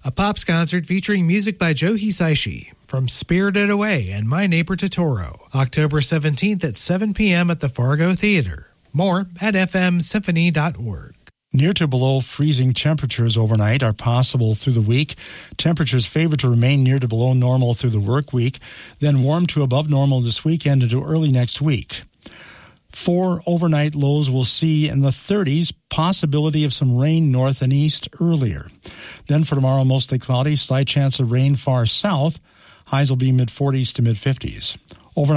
a Pops concert featuring music by Joe Hisaishi from Spirited Away and My Neighbor Totoro, October 17th at 7 p.m. at the Fargo Theater. More at fmsymphony.org. Near to below freezing temperatures overnight are possible through the week. Temperatures favored to remain near to below normal through the work week, then warm to above normal this weekend into early next week. 4 overnight lows we'll see in the 30s, possibility of some rain north and east earlier. Then for tomorrow, mostly cloudy, slight chance of rain far south. Highs will be mid-40s to mid-50s.